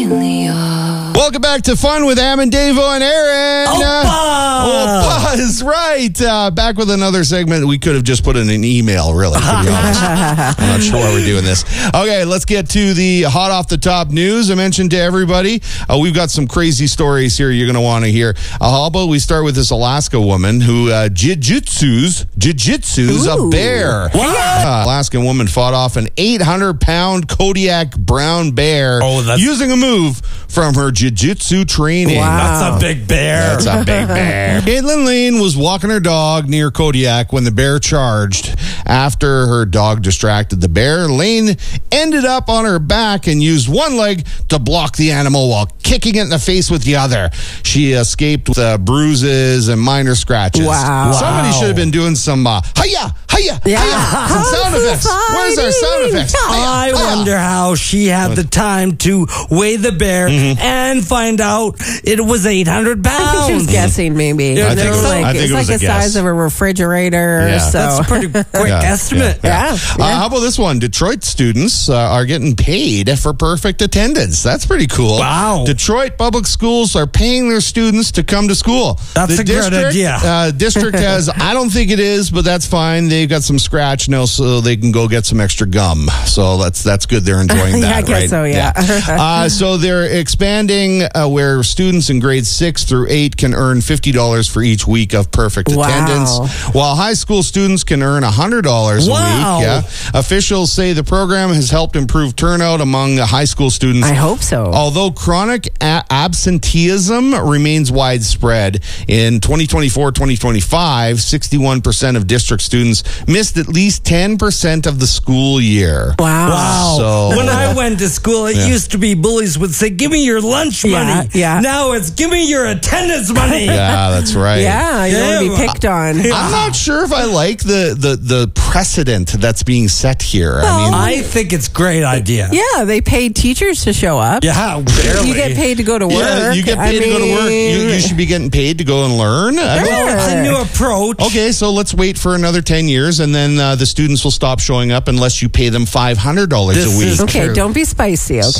Really off. Welcome back to Fun with Am, Davo, and Aaron. Opa is right. Back with another segment. We could have just put in an email, really, to be honest. I'm not sure why we're doing this. Okay, let's get to the hot off the top news. I mentioned to everybody, we've got some crazy stories here you're going to want to hear. How about we start with this Alaska woman who jiu-jitsu's a bear. Alaskan woman fought off an 800-pound Kodiak brown bear using a move from her jiu-jitsu training. Wow. That's a big bear. That's a big bear. Caitlin Lane was walking her dog near Kodiak when the bear charged. After her dog distracted the bear, Lane ended up on her back and used one leg to block the animal while kicking it in the face with the other. She escaped with bruises and minor scratches. Wow. Somebody should have been doing some hiya, hiya, hiya, some sound effects. Where's our sound effects? I wonder how she had the time to weigh the bear and find out it was 800 pounds. I think she was guessing, maybe. Yeah, I think so. I think It's it like was the a guess. size of a refrigerator. Yeah. So. That's a pretty quick estimate. Yeah. How about this one? Detroit students are getting paid for perfect attendance. That's pretty cool. Wow. Detroit public schools are paying their students to come to school. That's a good idea. District has, I don't think it is, but that's fine. They've got some scratch now, so they can go get some extra gum. So that's good. They're enjoying that, I guess right? so, yeah. So they're expanding where students in grades 6 through 8 can earn $50 for each week of perfect attendance, while high school students can earn $100 a week. Yeah. Officials say the program has helped improve turnout among high school students. I hope so. Although chronic absenteeism remains widespread, in 2024-2025, 61% of district students missed at least 10% of the school year. Wow. So, when I went to school, it used to be bullies would say, give me your lunch money. Yeah. Now it's, give me your attendance money. Yeah, that's right. Yeah, you don't want to be picked on. I'm not sure if I like the precedent that's being set here. I think it's a great idea. Yeah, they paid teachers to show up. Yeah, barely. You get paid to go to work. Yeah, you get paid to go to work. You should be getting paid to go and learn. It's a new approach. Okay, so let's wait for another 10 years, and then the students will stop showing up unless you pay them $500 a week. Okay, don't be spicy, okay? So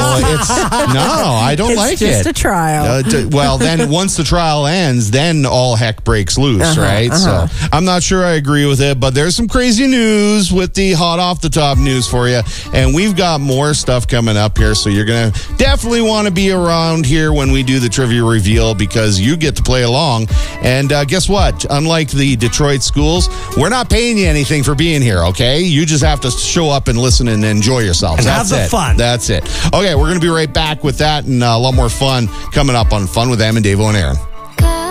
I don't like it. It's just a trial. Well, then once the trial ends, then all heck breaks loose, right? So I'm not sure I agree with it, but there's some crazy news with the hot off the top news for you, and we've got more stuff coming up here, so you're going to definitely want to be around here when we do the trivia reveal because you get to play along. And guess what? Unlike the Detroit schools, we're not paying you anything for being here, okay? You just have to show up and listen and enjoy yourselves. And That's have the it. fun. That's it. Okay, we're going to be right back with that and a lot more fun coming up on Fun with Am, Davo, and Aaron.